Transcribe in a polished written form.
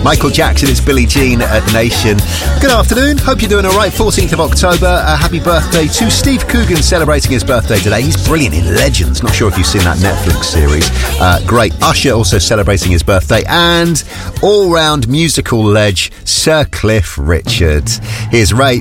Michael Jackson, it's Billie Jean at Nation. Good afternoon, hope you're doing alright. 14th of October, happy birthday to Steve Coogan, celebrating his birthday today. He's brilliant in Legends, not sure if you've seen that Netflix series. Great. Usher also celebrating his birthday, and all-round musical ledge Sir Cliff Richard. Here's Ray.